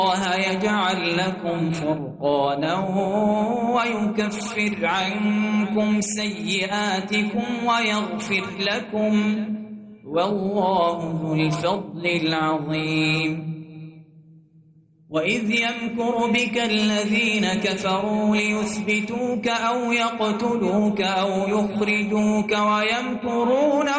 الله يجعل لكم فرقانا ويكفر عنكم سيئاتكم ويغفر لكم، والله ذو الفضل العظيم. وإذ يمكر بك الذين كفروا ليثبتوك أو يقتلوك أو يخرجوك ويمكرون